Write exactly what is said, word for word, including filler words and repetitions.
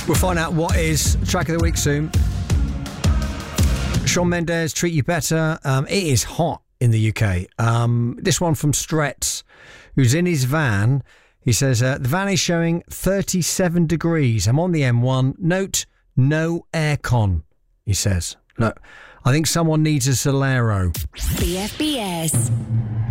We'll find out what is track of the week soon. Shawn Mendes, Treat You Better. Um, it is hot in the U K. Um, this one from Stretz, who's in his van. He says, uh, the van is showing thirty-seven degrees. I'm on the M one. Note, no aircon, he says. Look, I think someone needs a Solero. B F B S.